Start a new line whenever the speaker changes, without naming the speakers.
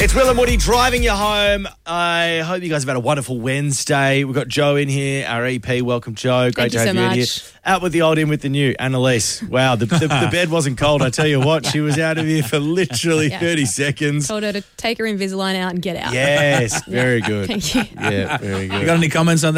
It's Will and Woody driving you home. I hope you guys have had a wonderful Wednesday. We've got Joe in here, our EP. Welcome, Joe. Great to have you in here. Out with the old, in with the new. Annalise. Wow, the bed wasn't cold. I tell you what, she was out of here for literally 30 seconds.
Told her to take her Invisalign out and get out.
Yes, very good.
Thank you.
Yeah, very good.
You got any comments on that?